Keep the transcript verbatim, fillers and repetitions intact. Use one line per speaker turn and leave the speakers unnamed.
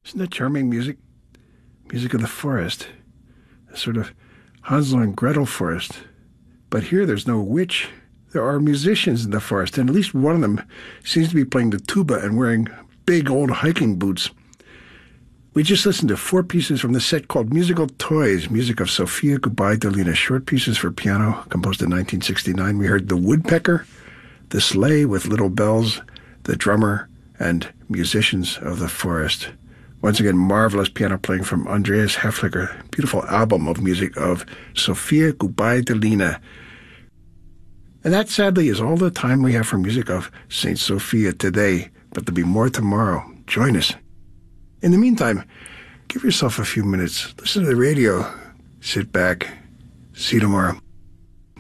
Isn't that charming music? Music of the forest. A sort of Hansel and Gretel forest. But here there's no witch. There are musicians in the forest, and at least one of them seems to be playing the tuba and wearing big old hiking boots. We just listened to four pieces from the set called Musical Toys, music of Sofia Gubaidulina, short pieces for piano, composed in nineteen sixty-nine. We heard The Woodpecker, The Sleigh with Little Bells, The Drummer, and Musicians of the Forest. Once again, marvelous piano playing from Andreas Häfliger, beautiful album of music of Sofia Gubaidulina. And that, sadly, is all the time we have for music of Saint Sophia today, but there'll be more tomorrow. Join us. In the meantime, give yourself a few minutes. Listen to the radio. Sit back. See you tomorrow.